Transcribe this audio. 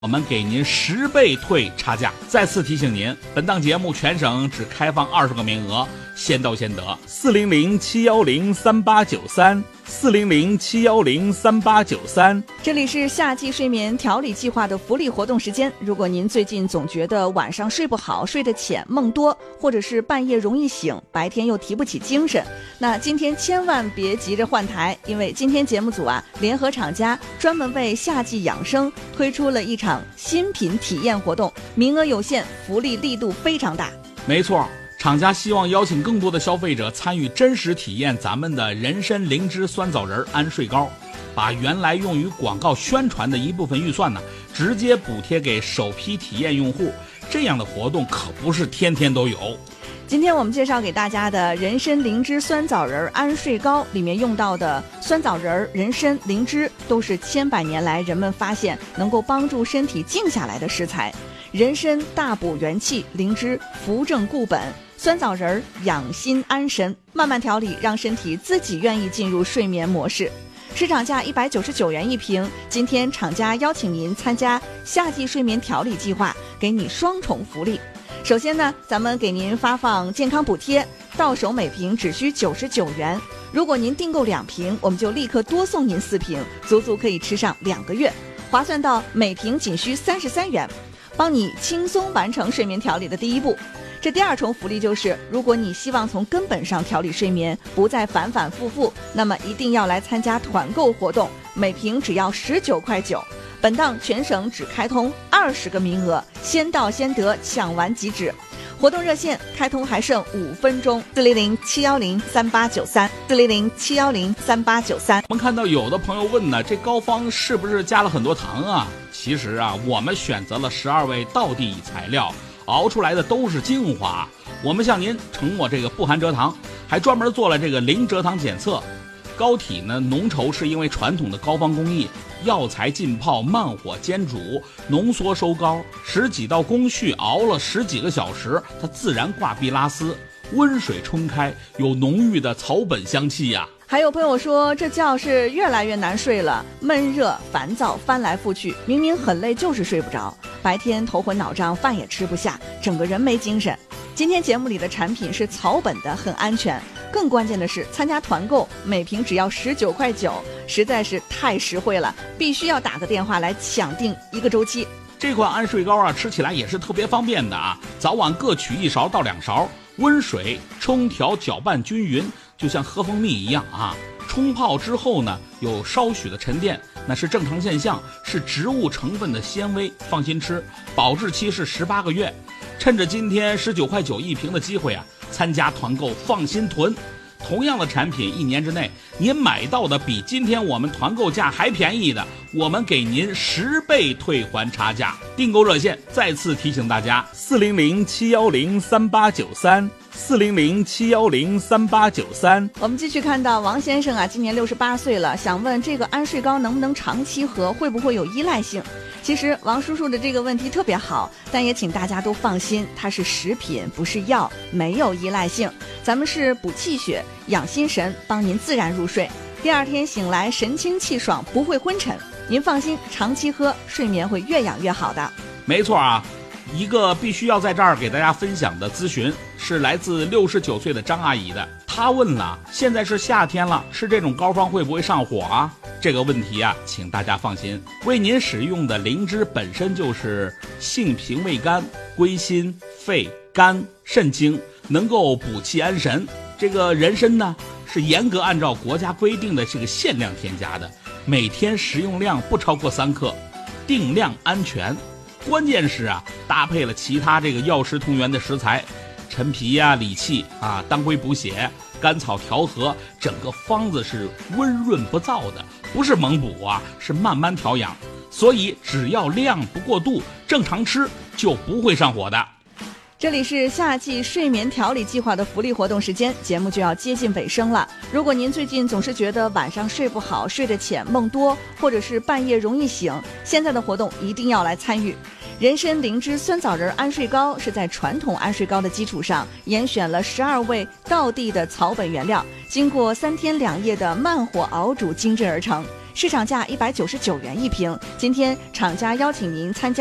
我们给您10倍退差价。再次提醒您，本档节目全省只开放20个名额，先到先得。400-710-3893，400-710-3893。 这里是夏季睡眠调理计划的福利活动时间。如果您最近总觉得晚上睡不好、睡得浅、梦多，或者是半夜容易醒，白天又提不起精神，那今天千万别急着换台，因为今天节目组联合厂家专门为夏季养生推出了一场新品体验活动，名额有限，福利力度非常大。 没错，厂家希望邀请更多的消费者参与真实体验咱们的人参灵芝酸枣仁安睡膏，把原来用于广告宣传的一部分预算直接补贴给首批体验用户。这样的活动可不是天天都有。 今天我们介绍给大家的人参灵芝酸枣仁安睡膏里面用到的酸枣仁、人参、灵芝都是千百年来人们发现能够帮助身体静下来的食材。人参大补元气，灵芝扶正固本，酸枣仁养心安神，慢慢调理，让身体自己愿意进入睡眠模式。市场价199元一瓶，今天厂家邀请您参加夏季睡眠调理计划，给你双重福利。首先呢，咱们给您发放健康补贴，到手每瓶只需99元。如果您订购2瓶，我们就立刻多送您4瓶，足足可以吃上2个月，划算到每瓶仅需33元，帮你轻松完成睡眠调理的第一步。这第二重福利就是，如果你希望从根本上调理睡眠，不再反反复复，那么一定要来参加团购活动，每瓶只要19.9块。本档全省只开通20个名额，先到先得，抢完即止。活动热线开通还剩5分钟，400-710-3893，400-710-3893。 我们看到有的朋友问呢，这膏方是不是加了很多糖啊？其实我们选择了12味道地材料，熬出来的都是精华。我们向您承诺这个不含蔗糖，还专门做了这个零蔗糖检测。膏体呢浓稠是因为传统的膏方工艺，药材浸泡、慢火煎煮、浓缩收膏，10几道工序熬了10几个小时，它自然挂壁拉丝，温水冲开，有浓郁的草本香气呀。 还有朋友说，这觉是越来越难睡了，闷热烦躁，翻来覆去，明明很累就是睡不着，白天头昏脑胀，饭也吃不下，整个人没精神。今天节目里的产品是草本的，很安全，更关键的是参加团购，每瓶只要19.9块，实在是太实惠了，必须要打个电话来抢订1个周期。 这款安睡膏吃起来也是特别方便的早晚各取1勺到2勺，温水冲调搅拌均匀，就像喝蜂蜜一样冲泡之后呢，有稍许的沉淀，那是正常现象，是植物成分的纤维，放心吃，保质期是18个月。趁着今天19.9块一瓶的机会参加团购，放心囤。同样的产品1年之内，您买到的比今天我们团购价还便宜的，我们给您10倍退还差价。订购热线再次提醒大家 ，400-710-3893，400-710-3893。我们继续看到王先生今年68岁了，想问这个安睡膏能不能长期喝，会不会有依赖性？其实王叔叔的这个问题特别好，但也请大家都放心，它是食品不是药，没有依赖性。咱们是补气血、养心神，帮您自然入睡，第2天醒来神清气爽，不会昏沉。您放心，长期喝，睡眠会越养越好的。 没错一个必须要在这儿给大家分享的咨询是来自69岁的张阿姨的。她问了，现在是夏天了，吃这种膏方会不会上火这个问题请大家放心，为您使用的灵芝本身就是性平味甘，归心肺肝肾经，能够补气安神。这个人参呢，是严格按照国家规定的这个限量添加的，每天食用量不超过3克，定量安全。关键是搭配了其他这个药食同源的食材，陈皮理气当归补血，甘草调和，整个方子是温润不燥的，不是猛补是慢慢调养，所以只要量不过度，正常吃就不会上火的。 这里是夏季睡眠调理计划的福利活动时间，节目就要接近尾声了。如果您最近总是觉得晚上睡不好、睡得浅、梦多，或者是半夜容易醒，现在的活动一定要来参与。人参灵芝酸枣仁安睡膏是在传统安睡膏的基础上，严选了12味道地的草本原料，经过3天2夜的慢火熬煮精制而成。 市场价199元一瓶。今天厂家邀请您参加